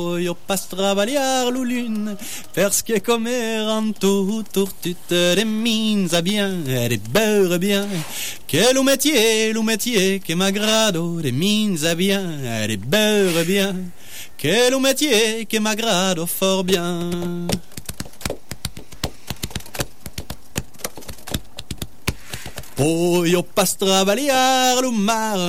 Io pas travagliar l'ulune, perché comer en tout des mines à bien, des beurre bien, que le métier que m'agrado, des mines à bien, des beurre bien, que le métier que m'agrado fort bien. Oh, io pas travagliar lo mar